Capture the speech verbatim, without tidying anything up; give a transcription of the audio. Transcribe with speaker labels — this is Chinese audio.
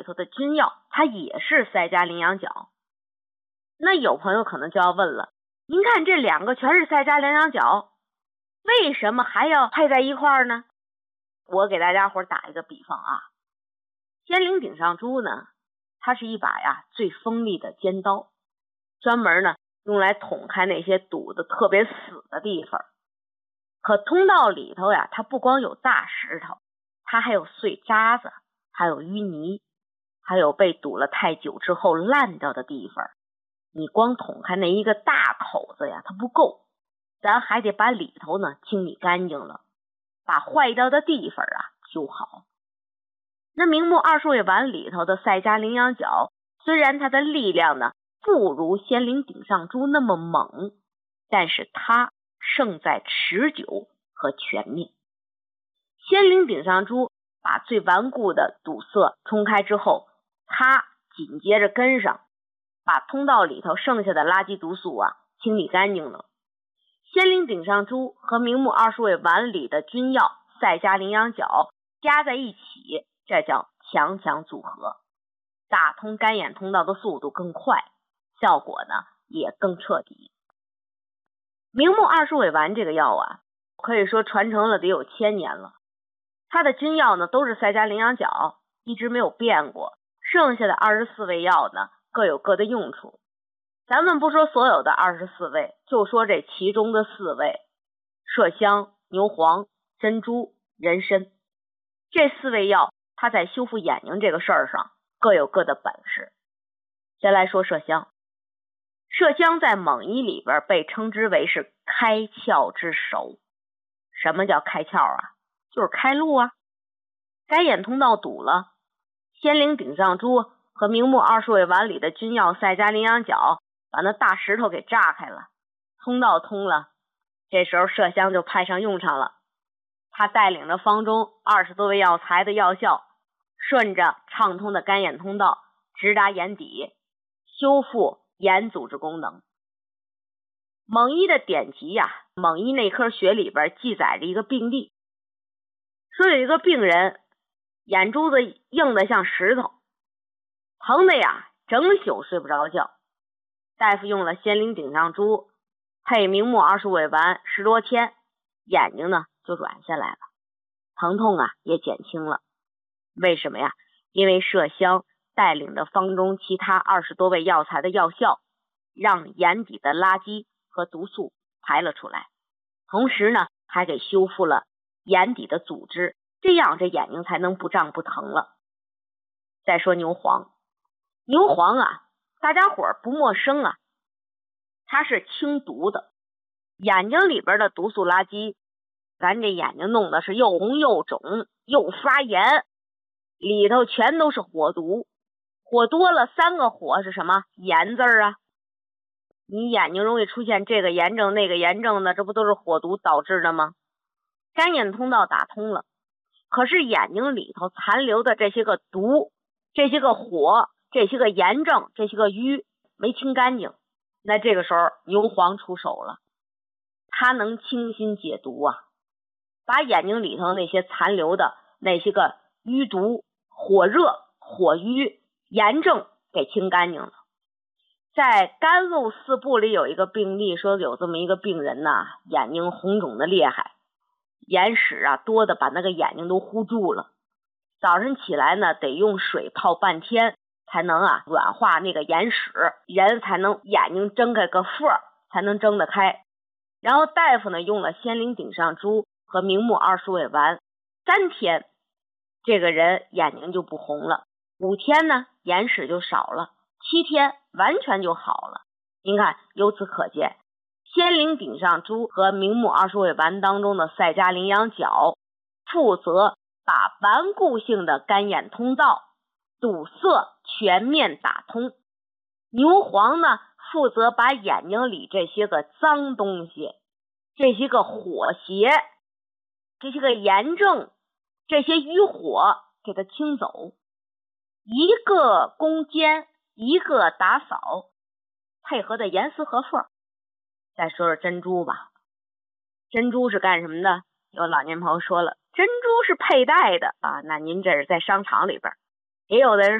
Speaker 1: 头的君药，它也是赛迦羚羊角。那有朋友可能就要问了，您看这两个全是赛迦羚羊角，为什么还要配在一块儿呢？我给大家伙打一个比方啊，仙灵顶上珠呢，它是一把呀最锋利的尖刀，专门呢用来捅开那些堵得特别死的地方。可通道里头呀，它不光有大石头，它还有碎渣子，还有淤泥，还有被堵了太久之后烂掉的地方。你光捅开那一个大口子呀，它不够，咱还得把里头呢清理干净了，把坏掉的地方啊修好。那明目二数位丸里头的赛迦羚羊角，虽然它的力量呢不如仙灵顶上珠那么猛，但是它胜在持久和全面。仙灵顶上珠把最顽固的堵塞冲开之后，它紧接着跟上，把通道里头剩下的垃圾毒素啊清理干净了。仙灵顶上珠和明目二数位丸里的君药赛迦羚羊角加在一起，这叫强强组合，打通干眼通道的速度更快，效果呢也更彻底。明目二数位丸这个药啊，可以说传承了得有千年了。它的君药呢都是赛迦羚羊角，一直没有变过。剩下的二十四味药呢各有各的用处。咱们不说所有的二十四味，就说这其中的四味：麝香、牛黄、珍珠、人参。这四味药它在修复眼睛这个事儿上各有各的本事。先来说麝香。麝香在蒙医里边被称之为是开窍之首。什么叫开窍啊？就是开路啊。干眼通道堵了，仙灵顶上珠和明目二数位丸里的君药赛迦羚羊角把那大石头给炸开了，通道通了，这时候麝香就派上用场了。他带领着方中二十多味药材的药效，顺着畅通的干眼通道直达眼底，修复眼组织功能。蒙医的典籍呀、啊，蒙医内科学里边记载着一个病例，说有一个病人眼珠子硬得像石头，疼的呀整宿睡不着觉。大夫用了仙灵顶上珠配明目二数位丸十多天，眼睛呢就软下来了，疼痛啊也减轻了。为什么呀？因为麝香带领着方中其他二十多味药材的药效，让眼底的垃圾和毒素排了出来，同时呢还给修复了眼底的组织，这样这眼睛才能不胀不疼了。再说牛黄。牛黄啊，大家伙儿不陌生啊，它是清毒的。眼睛里边的毒素垃圾，咱这眼睛弄的是又红又肿又发炎，里头全都是火毒。火多了，三个火是什么？炎字啊。你眼睛容易出现这个炎症那个炎症的，这不都是火毒导致的吗？干眼通道打通了，可是眼睛里头残留的这些个毒，这些个火，这些个炎症，这些个瘀没清干净，那这个时候牛黄出手了，它能清心解毒啊，把眼睛里头那些残留的那些个淤毒、火热、火瘀、炎症给清干净了。在甘露四部里有一个病例，说有这么一个病人呐、啊，眼睛红肿的厉害，眼屎啊多的把那个眼睛都糊住了，早上起来呢得用水泡半天才能啊软化那个眼屎，人才能眼睛睁开个缝才能睁得开。然后大夫呢用了仙灵顶上珠和明目二数位丸，三天这个人眼睛就不红了，五天呢眼屎就少了，七天完全就好了。您看，由此可见，仙灵顶上珠和明目二数位丸当中的赛迦羚羊角负责把顽固性的干眼通道堵塞全面打通，牛黄呢负责把眼睛里这些个脏东西，这些个火邪，这些个炎症，这些瘀火给它清走。一个攻坚，一个打扫，配合的严丝合缝。再说说珍珠吧。珍珠是干什么的？有老年朋友说了，珍珠是佩戴的啊，那您这是在商场里边。也有的人